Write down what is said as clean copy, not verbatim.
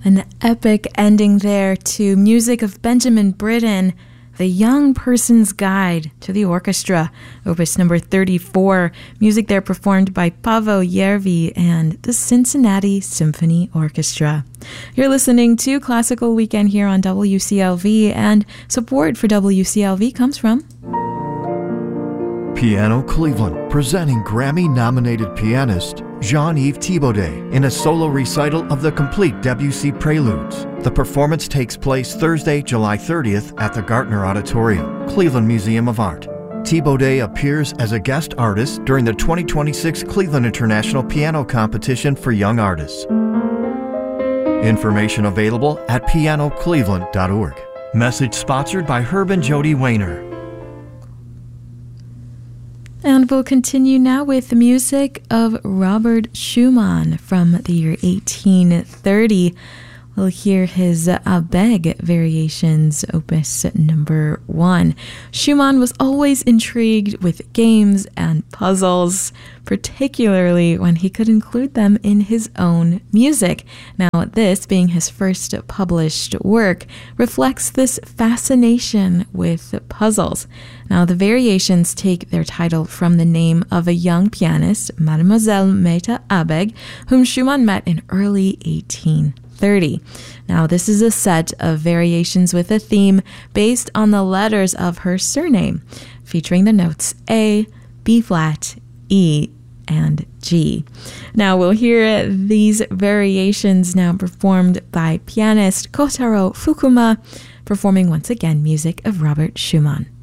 An epic ending there to music of Benjamin Britten, The Young Person's Guide to the Orchestra, opus number 34. Music there performed by Paavo Järvi and the Cincinnati Symphony Orchestra. You're listening to Classical Weekend here on WCLV, and support for WCLV comes from Piano Cleveland, presenting Grammy-nominated pianist Jean-Yves Thibaudet in a solo recital of the complete Debussy Preludes. The performance takes place Thursday, July 30th at the Gartner Auditorium, Cleveland Museum of Art. Thibaudet appears as a guest artist during the 2026 Cleveland International Piano Competition for Young Artists. Information available at pianocleveland.org. Message sponsored by Herb and Jody Wayner. And we'll continue now with the music of Robert Schumann from the year 1830. We'll hear his Abegg Variations, opus number 1. Schumann was always intrigued with games and puzzles, particularly when he could include them in his own music. Now, this, being his first published work, reflects this fascination with puzzles. Now, the Variations take their title from the name of a young pianist, Mademoiselle Meta Abegg, whom Schumann met in early 1830. Now, this is a set of variations with a theme based on the letters of her surname, featuring the notes A, B flat, E, and G. Now, we'll hear these variations now performed by pianist Kotaro Fukuma, performing once again music of Robert Schumann.